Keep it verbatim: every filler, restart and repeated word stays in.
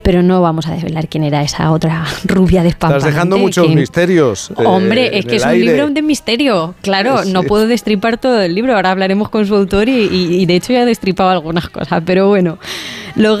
Pero no vamos a desvelar quién era esa otra rubia despampanante. Estás dejando muchos que... misterios. Eh, Hombre, es que es un aire. libro de misterio. Claro, Sí. no puedo destripar todo el libro. Ahora hablaremos con su autor y, y, y de hecho ya he destripado algunas cosas. Pero bueno, lo